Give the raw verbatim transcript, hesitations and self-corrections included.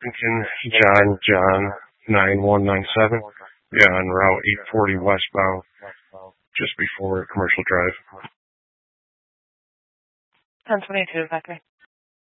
Lincoln, John, John, nine one nine seven. Yeah, on Route eight forty westbound, just before Commercial Drive. ten twenty-two, Factory.